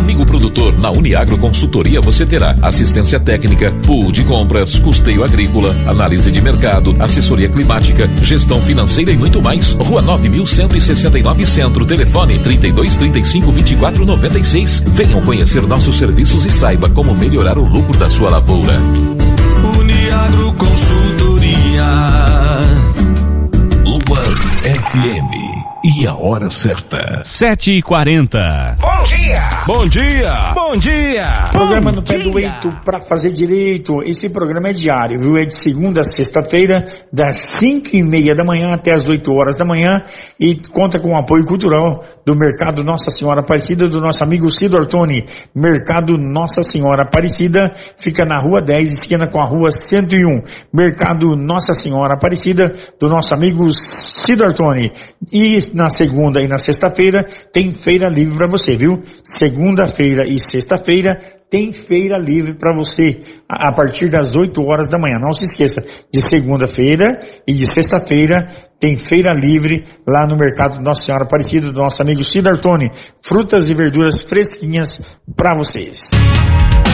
Amigo produtor, na Uniagro Consultoria você terá assistência técnica, pool de compras, custeio agrícola, análise de mercado, assessoria climática, gestão financeira e muito mais. Rua 9.169 Centro, telefone 3235-2496. Venham conhecer nossos serviços e saiba como melhorar o lucro da sua lavoura. Uniagro Consultoria. Lubas FM. E a hora certa. 7h40. Bom dia! Bom dia! Bom dia! Programa no pé do Eito para fazer direito. Esse programa é diário, viu? É de segunda a sexta-feira, das 5h30 da manhã até as 8 horas da manhã, e conta com o apoio cultural do Mercado Nossa Senhora Aparecida, do nosso amigo Cido Artoni. Mercado Nossa Senhora Aparecida fica na Rua 10, esquina com a Rua 101. Mercado Nossa Senhora Aparecida, do nosso amigo Cido Artoni. E na segunda e na sexta-feira tem feira livre para você, viu? Segunda-feira e sexta-feira tem feira livre para você a partir das 8 horas da manhã. Não se esqueça, de segunda-feira e de sexta-feira tem feira livre lá no Mercado Nossa Senhora Aparecida, do nosso amigo Cido Artoni. Frutas e verduras fresquinhas para vocês.